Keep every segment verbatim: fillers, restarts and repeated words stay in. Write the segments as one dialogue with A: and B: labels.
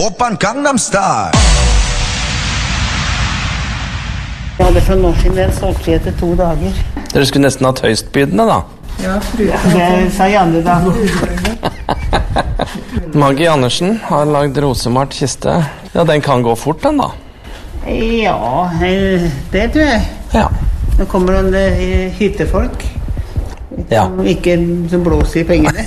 A: Oppan Gangnam Style.
B: Jeg hadde for noen siden en sortlig etter to dager.
C: Dere skulle nesten hatt høystbydende da.
B: Ja, det sa Janne da.
C: Maggie Andersen har lagd rosemalt kiste. Ja, den kan gå fort den da.
B: Ja, det tror jeg.
C: Ja.
B: Nå kommer noen eh, hyttefolk.
C: Ja.
B: Som ikke som blåser i pengene.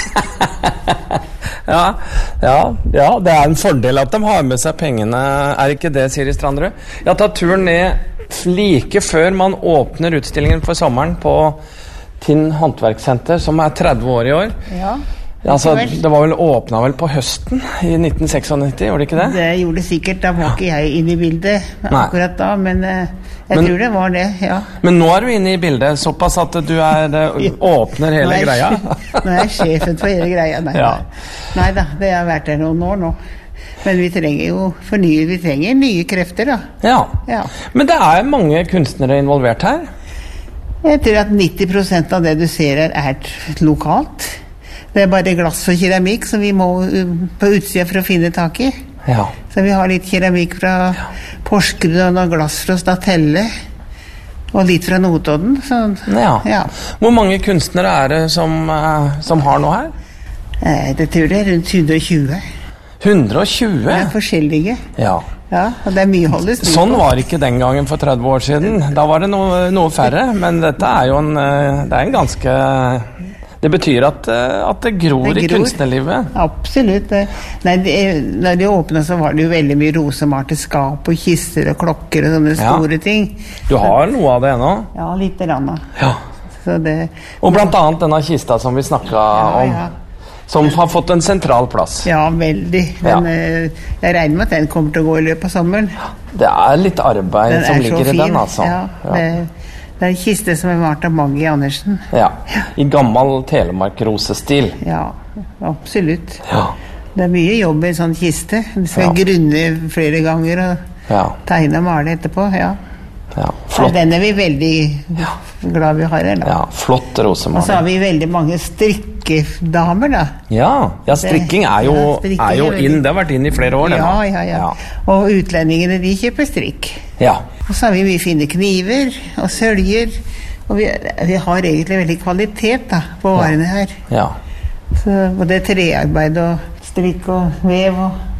C: Ja, ja, ja, det er en fordel at de har med seg pengene. Er ikke det, Siri Stranderud? Jeg har tatt turen ned like før man åpner utstillingen for sommeren på Tinn Håndverkssenter, som er tretti år i år.
B: Ja.
C: Altså, det var vel åpnet vel på høsten i nitten nittini-seks, gjorde det ikke det?
B: Det gjorde det sikkert, da var ikke jeg inne i bildet akkurat da, men eh, jeg
C: Men-
B: tror det var det, ja.
C: Men nå er du inne i bildet, såpass at du er, eh, åpner hele
B: Nå er jeg
C: greia.
B: sj- Nå er jeg sjefen for hele greia, nei.
C: Ja.
B: Nei da, det har vært der noen år nå. Men vi trenger jo fornye, vi trenger nye krefter da.
C: Ja.
B: Ja.
C: Men det er mange kunstnere involvert her.
B: Jeg tror at nitti prosent av det du ser her er t- lokalt. Det er bare glass og keramikk som vi må uh, på utsida for å finne tak i.
C: Ja.
B: Så vi har litt keramikk fra Porsgrunn og noe glass fra Statelle. Og litt fra Notodden. Så,
C: Ja.
B: ja.
C: Hvor mange kunstnere er det som, eh, som har noe her?
B: Eh, Det tror jeg er rundt hundre og tjue.
C: hundre og tjue?
B: Det er forskjellige.
C: Ja.
B: Ja, og det er mye holdes styr
C: Sånn
B: på.
C: var det ikke den gangen for tretti år siden. Da var det noe, noe færre, men dette er jo en, eh, det er en ganske... Det betyr at, eh, at det gror,
B: Det
C: i
B: gror.
C: kunstnerlivet.
B: Absolutt. Det- Nei, det, når de åpnet så var det jo veldig mye rosemalte skap og kister og klokker og sånne
C: Ja.
B: store ting.
C: Du har noe av det ennå.
B: Ja, litt grann. da.
C: Ja.
B: Så det,
C: Og blant annet denne kista som vi snakket om,
B: ja.
C: som har fått en sentral plass.
B: Ja, veldig.
C: Ja.
B: Men eh, jeg regner med at den kommer til å gå i løpet av sommeren.
C: Det er litt arbeid
B: Den
C: som
B: er så
C: ligger
B: fin.
C: i den, altså.
B: Ja, det, det er en kiste som er malt av Maggie Andersen.
C: Ja. I gammel Telemark-rosestil.
B: Ja, absolutt.
C: Ja.
B: Det er mye jobb i en sånn kiste. Du skal
C: Ja.
B: grunne flere ganger og
C: Ja.
B: tegne og male etterpå. Ja.
C: Ja.
B: Så
C: Flott.
B: den er vi veldig glad vi har her. Da.
C: Ja, flott
B: Og så har
C: rosemaling.
B: vi veldig mange strikkedamer, da.
C: Ja, ja, strikking er jo,
B: Ja, strikking
C: er jo
B: er veldig-
C: inn. Det har vært inn i flere år, det
B: Ja,
C: nå.
B: ja, ja. Og utlendingene, de kjøper strikk.
C: Ja.
B: Og så har vi mye fine kniver og søljer. Og vi, vi har egentlig veldig kvalitet da, på varene her.
C: Ja.
B: Så både trearbeid og strikk og vev og